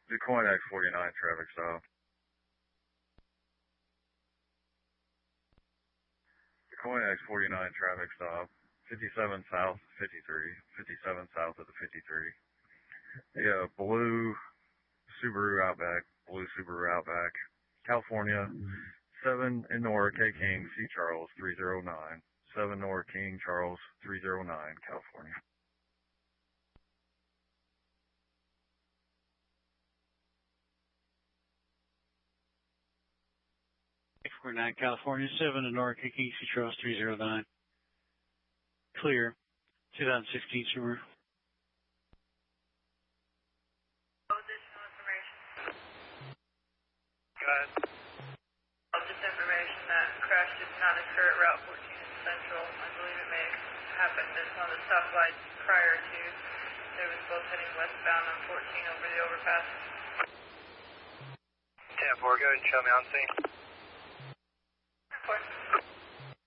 DuQuoin X49 traffic stop. DuQuoin X49 traffic stop. 57 south, 53. 57 south of the 53. Yeah, blue Subaru Outback. Blue Subaru Outback. California. 7 Nora K King C Charles 309. 7 Nora King Charles 309, California. 49 California, 7 Nora K King C Charles 309. Clear. 2016 Subaru. Additional information. Go ahead. Just information that crash did not occur at Route 14 Central. I believe it may have happened just on the stoplight prior to. They was both heading westbound on 14 over the overpass. 10-4, go ahead and show me on scene.